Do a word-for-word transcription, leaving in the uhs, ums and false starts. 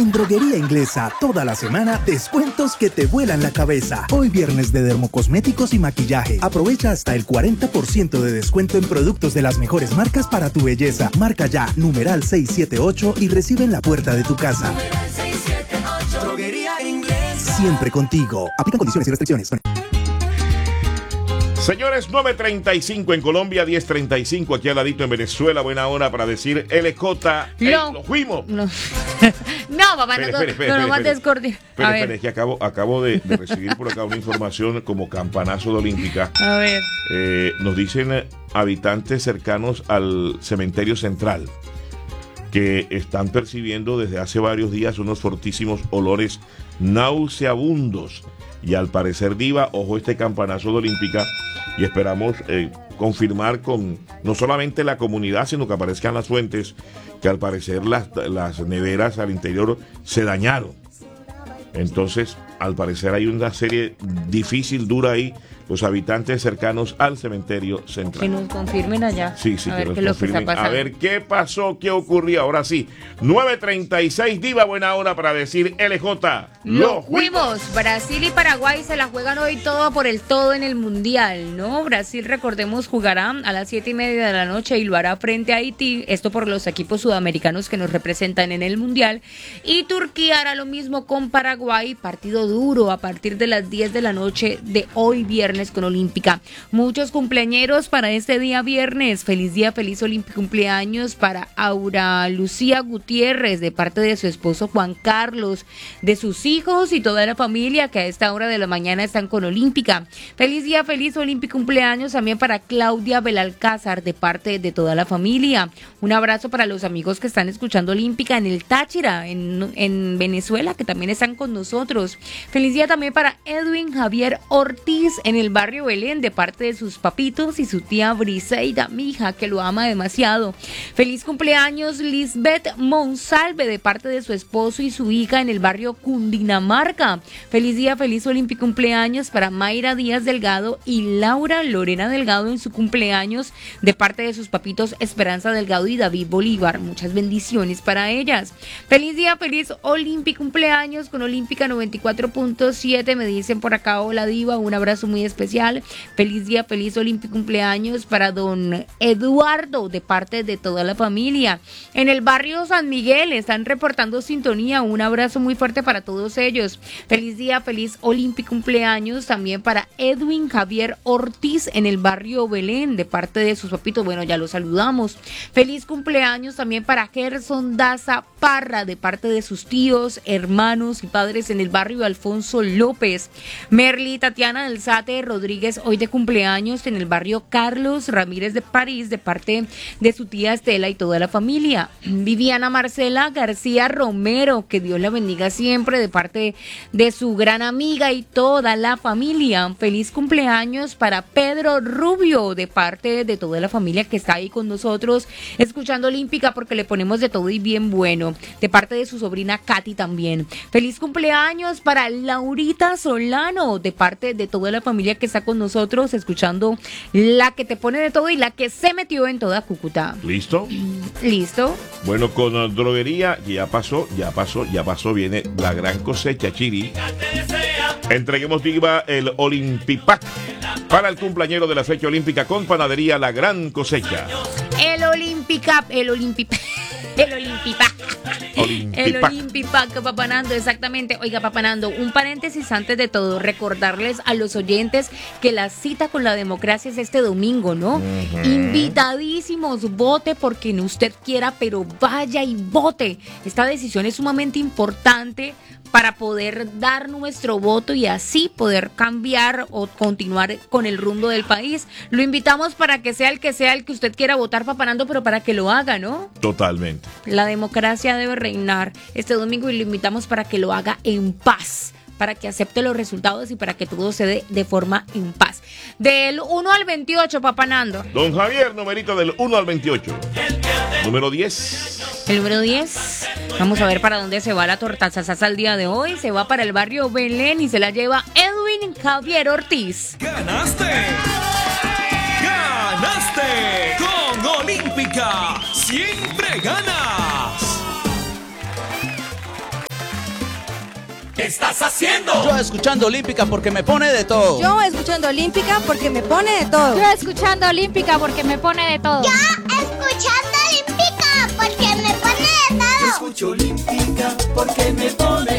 En Droguería Inglesa, toda la semana, descuentos que te vuelan la cabeza. Hoy viernes de dermocosméticos y maquillaje. Aprovecha hasta el cuarenta por ciento de descuento en productos de las mejores marcas para tu belleza. Marca ya, numeral seiscientos setenta y ocho y recibe en la puerta de tu casa. Numeral seiscientos setenta y ocho. Droguería Inglesa. Siempre contigo. Aplican condiciones y restricciones. Señores, nueve treinta y cinco en Colombia, diez treinta y cinco aquí al ladito en Venezuela. Buena hora para decir L J. No. Ey, ¡lo fuimos! No, no papá, Espere, no, espere, espere, no, no más espere. descordia. Espere, A ver, espere, que acabo, acabo de, de recibir por acá una información como campanazo de Olímpica. a ver. Eh, nos dicen eh, habitantes cercanos al cementerio central que están percibiendo desde hace varios días unos fortísimos olores nauseabundos. Y al parecer, Diva, ojo este campanazo de Olímpica, y esperamos eh, confirmar con no solamente la comunidad, sino que aparezcan las fuentes, que al parecer las, las neveras al interior se dañaron. Entonces, al parecer hay una serie difícil, dura ahí, los habitantes cercanos al cementerio central. Que nos confirmen allá. Sí, sí, a que ver nos qué es lo que está confirmen. pasando. A ver qué pasó, qué ocurrió. Ahora sí, nueve treinta y seis, Diva, buena hora para decir L J. Lo fuimos. Brasil y Paraguay se la juegan hoy todo por el todo en el Mundial, ¿no? Brasil, recordemos, jugará a las siete y media de la noche y lo hará frente a Haití. Esto por los equipos sudamericanos que nos representan en el Mundial. Y Turquía hará lo mismo con Paraguay. Partido duro a partir de las diez de la noche de hoy viernes con Olímpica. Muchos cumpleañeros para este día viernes. Feliz día, feliz Olímpica, cumpleaños para Aura Lucía Gutiérrez de parte de su esposo Juan Carlos, de sus hijos y toda la familia que a esta hora de la mañana están con Olímpica. Feliz día, feliz Olímpica, cumpleaños también para Claudia Belalcázar de parte de toda la familia. Un abrazo para los amigos que están escuchando Olímpica en el Táchira, en, en Venezuela, que también están con nosotros. Feliz día también para Edwin Javier Ortiz en el barrio Belén de parte de sus papitos y su tía Briseida, mi hija, que lo ama demasiado. Feliz cumpleaños Lisbeth Monsalve de parte de su esposo y su hija en el barrio Cundinamarca. Feliz día, feliz Olímpico, cumpleaños para Mayra Díaz Delgado y Laura Lorena Delgado en su cumpleaños de parte de sus papitos Esperanza Delgado y David Bolívar. Muchas bendiciones para ellas. Feliz día, feliz Olímpico, cumpleaños con Olímpica noventa y cuatro punto siete. Me dicen por acá, hola Diva, un abrazo muy especial. Feliz día, feliz Olímpico, cumpleaños para don Eduardo de parte de toda la familia. En el barrio San Miguel están reportando sintonía. Un abrazo muy fuerte para todos ellos. Feliz día, feliz Olímpico, cumpleaños también para Edwin Javier Ortiz en el barrio Belén de parte de sus papitos. Bueno, ya los saludamos. Feliz cumpleaños también para Gerson Daza Parra de parte de sus tíos, hermanos y padres en el barrio Alfonso López. Merly Tatiana del Sate Rodríguez hoy de cumpleaños en el barrio Carlos Ramírez de París de parte de su tía Estela y toda la familia. Viviana Marcela García Romero, que Dios la bendiga siempre de parte de su gran amiga y toda la familia. Feliz cumpleaños para Pedro Rubio de parte de toda la familia que está ahí con nosotros escuchando Olímpica porque le ponemos de todo y bien bueno. De parte de su sobrina Katy también. Feliz cumpleaños para Laurita Solano de parte de toda la familia que está con nosotros escuchando la que te pone de todo y la que se metió en toda Cúcuta. ¿Listo? ¿Listo? Bueno, con uh, droguería, que ya pasó, ya pasó, ya pasó, viene la gran cosecha, Chiri. Entreguemos, Diva, el Olimpipack para el cumpleañero de la fecha olímpica con panadería La Gran Cosecha. El Olímpica, el Olímpica, el Olímpica. El Olimpipack. Olimpipack, Papanando, exactamente. Oiga, Papanando, un paréntesis antes de todo, recordarles a los oyentes que la cita con la democracia es este domingo, ¿no? Uh-huh. Invitadísimos, vote por quien usted quiera, pero vaya y vote. Esta decisión es sumamente importante para poder dar nuestro voto y así poder cambiar o continuar con el rumbo del país. Lo invitamos para que sea el que sea el que usted quiera votar, Papanando, pero para que lo haga, ¿no? Totalmente. La democracia debe reinar este domingo y lo invitamos para que lo haga en paz, para que acepte los resultados y para que todo se dé de forma en paz. Del uno al veintiocho, Papanando. Don Javier, numerito del uno al veintiocho. Número diez. El número diez. Vamos a ver para dónde se va la tortazazaza al día de hoy. Se va para el barrio Belén y se la lleva Edwin Javier Ortiz. ¡Ganaste! ¡Ganaste! Con Olímpica siempre ganas. ¿Qué estás haciendo? Yo escuchando Olímpica porque me pone de todo. Yo escuchando Olímpica porque me pone de todo. Yo escuchando Olímpica porque me pone de todo. Yo escuchando Olímpica porque me pone de todo. Yo escucho Olímpica porque me pone